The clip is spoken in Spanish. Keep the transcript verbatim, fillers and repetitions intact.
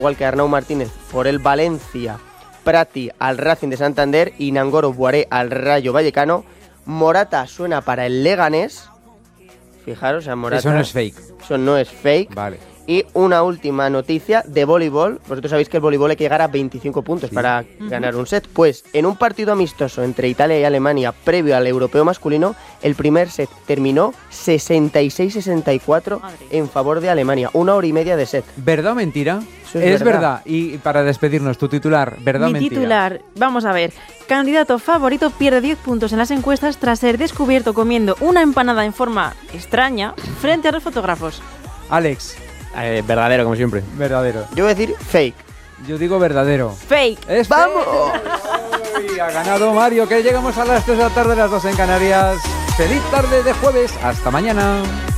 igual que Arnau Martínez por el Valencia, Prati al Racing de Santander y Nangoro Buaré al Rayo Vallecano. Morata suena para el Leganés. Fijaros, o sea, Morata... Eso no es fake. Eso no es fake. Vale. Y una última noticia de voleibol. Vosotros sabéis que el voleibol hay que llegar a veinticinco puntos sí. para uh-huh. ganar un set. Pues en un partido amistoso entre Italia y Alemania previo al europeo masculino, el primer set terminó sesenta y seis sesenta y cuatro en favor de Alemania. Una hora y media de set. ¿Verdad o mentira? Eso es, es verdad. verdad. Y para despedirnos, tu titular, ¿verdad o Mi mentira? titular, vamos a ver. Candidato favorito pierde diez puntos en las encuestas tras ser descubierto comiendo una empanada en forma extraña frente a los fotógrafos. Alex. Eh, verdadero, como siempre. Verdadero. Yo voy a decir fake. Yo digo verdadero. Fake. Es ¡Vamos! Fake. Ha ganado Mario, que llegamos a las tres de la tarde, las dos en Canarias. Feliz tarde de jueves. Hasta mañana.